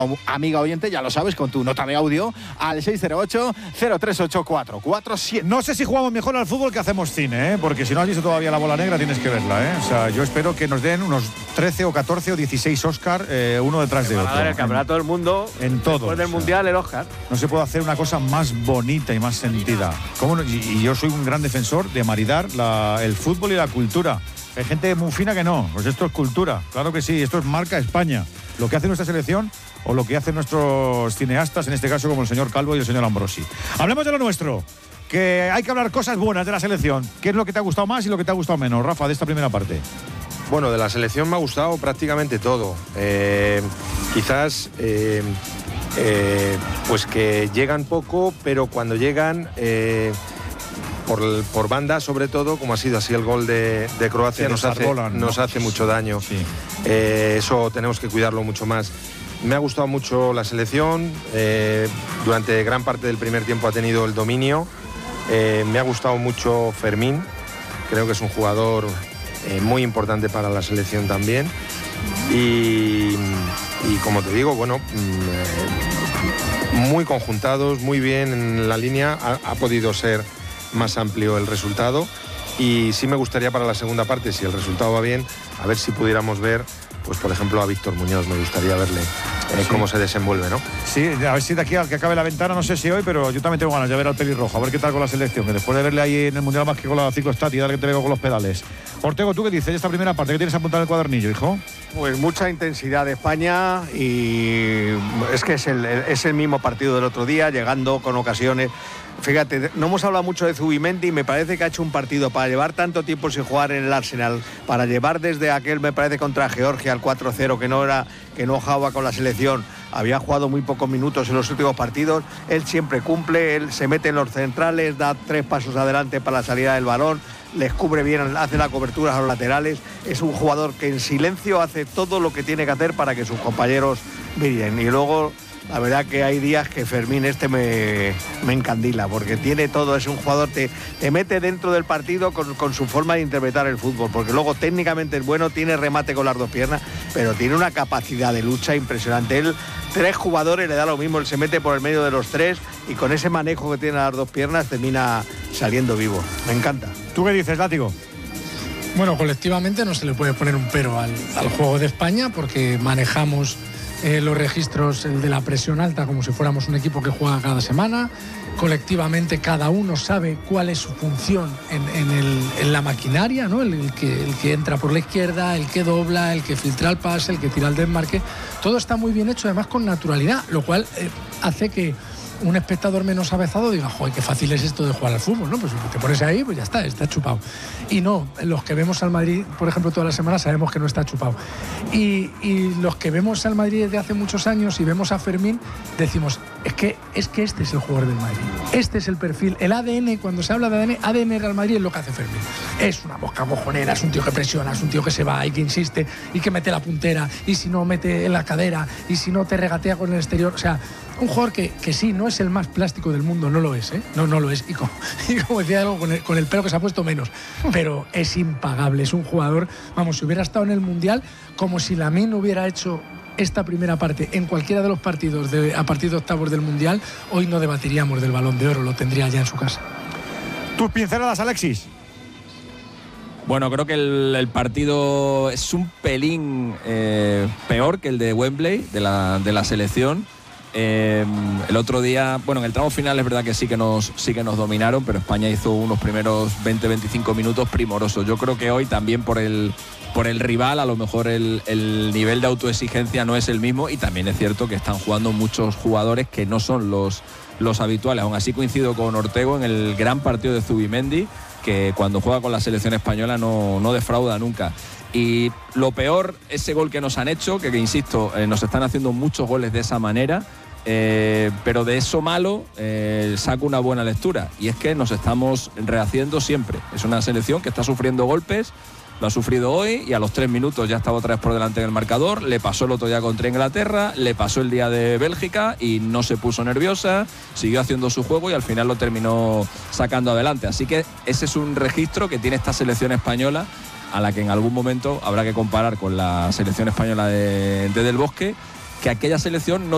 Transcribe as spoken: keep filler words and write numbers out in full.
amiga oyente, ya lo sabes, con tu nota de audio al seis cero ocho, cero tres ocho cuatro cuatro siete. No sé si jugamos mejor al fútbol que hacemos cine, ¿eh? Porque si no has visto todavía La Bola Negra tienes que verla, ¿eh? O sea, yo espero que nos den unos trece o catorce o dieciséis Oscar, eh, uno detrás de otro. A ver, el campeonato del mundo, en todo. Después del o sea, Mundial, el Oscar. No se puede hacer una cosa más bonita y más sentida. ¿Cómo no? y, y yo soy un gran defensor de maridar la, el fútbol y la cultura. Hay gente muy fina que no, pues esto es cultura, claro que sí, esto es marca España. Lo que hace nuestra selección o lo que hacen nuestros cineastas, en este caso como el señor Calvo y el señor Ambrosi. Hablemos de lo nuestro, que hay que hablar cosas buenas de la selección. ¿Qué es lo que te ha gustado más y lo que te ha gustado menos, Rafa, de esta primera parte? Bueno, de la selección me ha gustado prácticamente todo. Eh, quizás eh, eh, pues que llegan poco, pero cuando llegan... Eh, Por, por banda, sobre todo, como ha sido así el gol de, de Croacia, nos hace, ¿no? nos hace mucho daño. Sí. Eh, eso tenemos que cuidarlo mucho más. Me ha gustado mucho la selección, eh, durante gran parte del primer tiempo ha tenido el dominio. Eh, me ha gustado mucho Fermín, creo que es un jugador eh, muy importante para la selección también. Y, y como te digo, bueno, muy conjuntados, muy bien en la línea, ha, ha podido ser más amplio el resultado y sí me gustaría para la segunda parte, si el resultado va bien, a ver si pudiéramos ver, pues por ejemplo a Víctor Muñoz, me gustaría verle eh, sí. cómo se desenvuelve, ¿no? Sí, a ver si de aquí al que acabe la ventana, no sé si hoy, pero yo también tengo ganas de ver al pelirrojo, a ver qué tal con la selección, que después de verle ahí en el Mundial más que con la ciclostática, dale que te veo con los pedales. Ortego, ¿tú qué dices de esta primera parte? ¿Qué tienes apuntado en el cuadernillo, hijo? Pues mucha intensidad de España y es que es el, es el mismo partido del otro día, llegando con ocasiones. Fíjate, no hemos hablado mucho de Zubimendi y me parece que ha hecho un partido para llevar tanto tiempo sin jugar en el Arsenal, para llevar desde aquel, me parece, contra Georgia al cuatro cero, que no era, que no jugaba con la selección, había jugado muy pocos minutos en los últimos partidos, él siempre cumple, él se mete en los centrales, da tres pasos adelante para la salida del balón, les cubre bien, hace la cobertura a los laterales, es un jugador que en silencio hace todo lo que tiene que hacer para que sus compañeros brillen. Y luego la verdad que hay días que Fermín este me, me encandila, porque tiene todo, es un jugador, te, te mete dentro del partido con, con su forma de interpretar el fútbol, porque luego técnicamente es bueno, tiene remate con las dos piernas, pero tiene una capacidad de lucha impresionante. Él, tres jugadores le da lo mismo, él se mete por el medio de los tres y con ese manejo que tiene las dos piernas termina saliendo vivo. Me encanta. ¿Tú qué dices, Látigo? Bueno, colectivamente no se le puede poner un pero al, al juego de España, porque manejamos Eh, los registros, el de la presión alta, como si fuéramos un equipo que juega cada semana. Colectivamente cada uno sabe cuál es su función en, en, el, en la maquinaria, ¿no? El, el, que, el que entra por la izquierda, el que dobla, el que filtra el pase, el que tira el desmarque. Todo está muy bien hecho, además con naturalidad, lo cual eh, hace que un espectador menos avezado diga, joder, qué fácil es esto de jugar al fútbol, ¿no? Pues te pones ahí, pues ya está, está chupado. Y no, los que vemos al Madrid, por ejemplo, toda la semana sabemos que no está chupado. Y, y los que vemos al Madrid desde hace muchos años y vemos a Fermín, decimos, es que, es que este es el jugador del Madrid. Este es el perfil. El A D N, cuando se habla de A D N, A D N Real Madrid es lo que hace Fermín. Es una mosca cojonera, es un tío que presiona, es un tío que se va y que insiste y que mete la puntera, y si no mete en la cadera, y si no te regatea con el exterior. O sea, un jugador que, que sí, no es el más plástico del mundo, no lo es, ¿eh? No, no lo es. Y como, y como decía algo, con el, con el pelo que se ha puesto menos. Pero es impagable, es un jugador, vamos, si hubiera estado en el Mundial, como si Lamine hubiera hecho esta primera parte en cualquiera de los partidos de, a partir de octavos del Mundial, hoy no debatiríamos del Balón de Oro, lo tendría ya en su casa. ¿Tus pinceladas, Alexis? Bueno, creo que el, el partido es un pelín eh, peor que el de Wembley, de la, de la selección. Eh, el otro día, bueno, en el tramo final es verdad que sí que nos sí que nos dominaron, pero España hizo unos primeros veinte a veinticinco minutos primorosos. Yo creo que hoy también por el por el rival, a lo mejor el, el nivel de autoexigencia no es el mismo, y también es cierto que están jugando muchos jugadores que no son los, los habituales. Aún así coincido con Ortego en el gran partido de Zubimendi, que cuando juega con la selección española no, no defrauda nunca. Y lo peor, ese gol que nos han hecho, que, que insisto, eh, nos están haciendo muchos goles de esa manera, eh, pero de eso malo eh, saco una buena lectura, y es que nos estamos rehaciendo siempre. Es una selección que está sufriendo golpes, lo ha sufrido hoy y a los tres minutos ya estaba otra vez por delante en el marcador. Le pasó el otro día contra Inglaterra, le pasó el día de Bélgica y no se puso nerviosa, siguió haciendo su juego y al final lo terminó sacando adelante. Así que ese es un registro que tiene esta selección española, a la que en algún momento habrá que comparar con la selección española de, de Del Bosque, que aquella selección no